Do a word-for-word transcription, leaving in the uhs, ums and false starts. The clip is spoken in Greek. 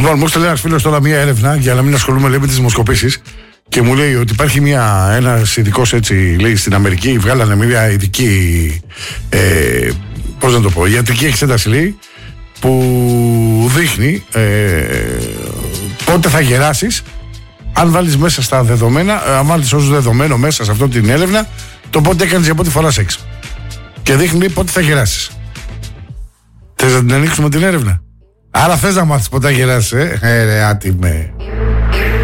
Λοιπόν, μου έστειλε ένα φίλο τώρα μία έρευνα για να μην ασχολούμαι λέει, με τις δημοσκοπήσεις και μου λέει ότι υπάρχει μια, ένας ειδικός έτσι, λέει στην Αμερική, βγάλανε μια ειδική, ε, πώς να το πω, ιατρική εξέταση λέει, που δείχνει ε, πότε θα γεράσεις αν βάλεις μέσα στα δεδομένα, αν βάλεις ως δεδομένο μέσα σε αυτή την έρευνα το πότε έκανες για πρώτη φορά σεξ. Και δείχνει πότε θα γεράσεις. Θες να την ανοίξουμε την έρευνα? Άρα θες να μάθεις πότε θα γεράσεις, ε, ε ρε άτιμε.